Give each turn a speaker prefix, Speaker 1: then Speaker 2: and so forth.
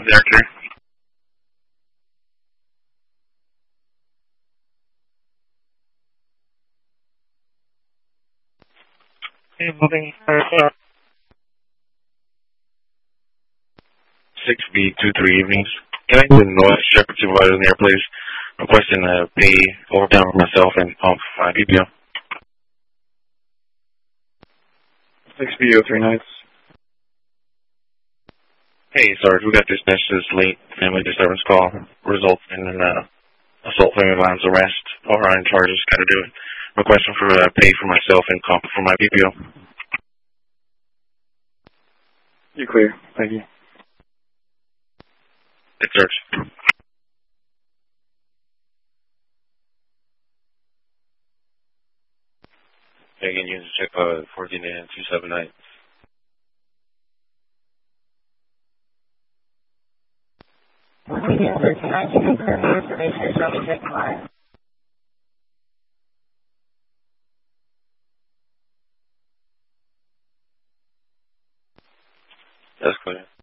Speaker 1: Director. Hey, building. 6B23 evenings. Can I get a noise check supervisor in there, please? Requesting a pay overtime for myself and pump for my PPO. 6B03 nights. Hey, Sarge, we got dispatched to this late family disturbance call. Results in an assault, family violence, arrest, or on charges. Got to do it. Requesting for pay for myself and comp for my PPO. You're clear. Thank you. It's Sarge. Again, use check 14 and 279. That's clear.